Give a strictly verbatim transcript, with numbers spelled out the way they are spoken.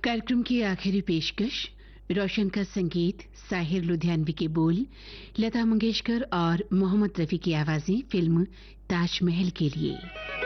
कार्यक्रम की आखिरी पेशकश रोशन का संगीत, साहिर लुधियानवी के बोल, लता मंगेशकर और मोहम्मद रफी की आवाजें फिल्म ताजमहल के लिए।